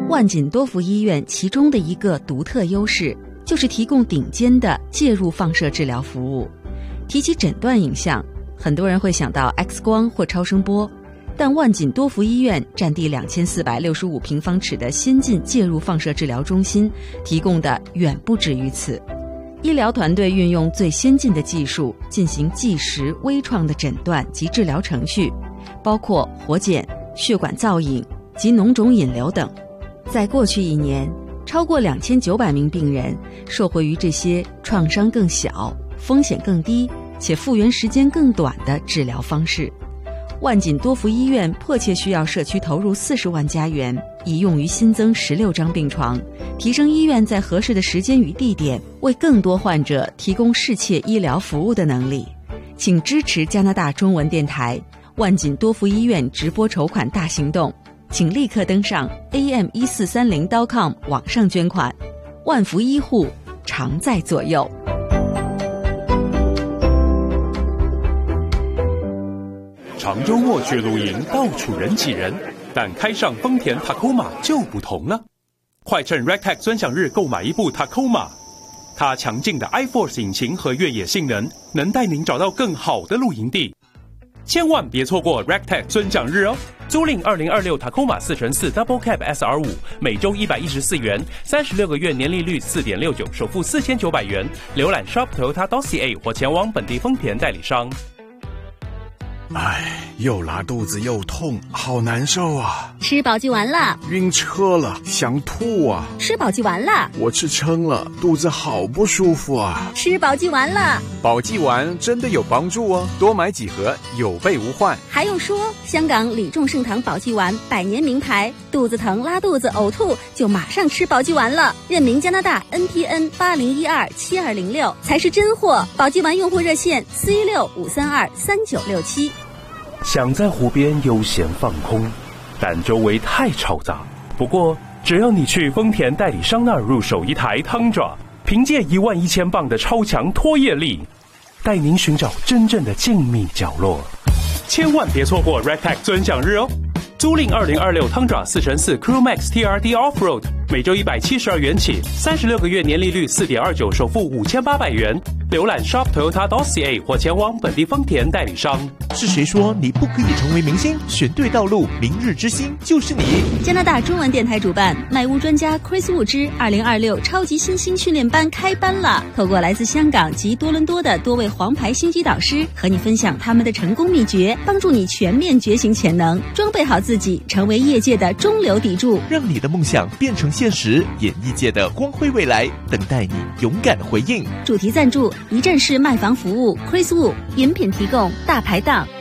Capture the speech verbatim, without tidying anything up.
万锦多福医院其中的一个独特优势，就是提供顶尖的介入放射治疗服务。提起诊断影像，很多人会想到 X 光或超声波，但万锦多福医院占地两千四百六十五平方尺的先进介入放射治疗中心，提供的远不止于此。医疗团队运用最先进的技术进行即时微创的诊断及治疗程序，包括活检、血管造影及脓肿引流等。在过去一年，超过两千九百名病人受惠于这些创伤更小、风险更低且复原时间更短的治疗方式。万锦多福医院迫切需要社区投入四十万加元，以用于新增十六张病床，提升医院在合适的时间与地点为更多患者提供适切医疗服务的能力。请支持加拿大中文电台万锦多福医院直播筹款大行动，请立刻登上 a m 一四三零 点 com 网上捐款。万福医护，常在左右。 长周末去露营，到处人挤人，但开上丰田 Tacoma 就不同了。快趁 Rectech 尊享日购买一部 Tacoma， 它强劲的 iForce 引擎和越野性能，能带您找到更好的露营地。千万别错过 Rectech 尊享日哦！租赁二零二六 Tacoma 四乘四 Double Cab S R 五， 每周一百一十四元，三十六个月年利率 四点六九， 首付四千九百元。浏览 shop toyota dot c a 或前往本地丰田代理商。 唉，又拉肚子又痛，好难受啊！ 吃保济丸了， 晕车了，想吐啊！ 吃保济丸了， 我吃撑了，肚子好不舒服啊！ 吃保济丸了， 保济丸真的有帮助哦，多买几盒，有备无患。 还用说，香港李众盛堂保济丸百年名牌，肚子疼、拉肚子、呕吐就马上吃保济丸了。认明加拿大 N P N 八零一二七二零六才是真货。保济丸用户热线四一六五三二三九六七。 想在湖边悠闲放空，但周围太嘈杂。不过，只要你去丰田代理商那儿入手一台 Tundra， 凭借一万一千磅的超强拖曳力，带您寻找真正的静谧角落。千万别错过 Rectech 尊享日哦！租赁二零二六 Tundra 四乘四 Crew Max T R D Offroad， 每周一百七十二元起，三十六个月年利率 四点二九， 首付五千八百元。浏览 shop toyota dot c a 或前往本地丰田代理商。 是谁说你不可以成为明星？选对道路，明日之星就是你。 加拿大中文电台主办，卖屋专家 Chris Wu 之二零二六超级新星训练班开班了。透过来自香港及多伦多的多位黄牌星级导师，和你分享他们的成功秘诀，帮助你全面觉醒潜能，装备好自己，成为业界的中流砥柱， 让你的梦想变成现实。演艺界的光辉未来，等待你勇敢回应。 主题赞助一站式卖房服务 Chris Wu， 饮品提供大排档。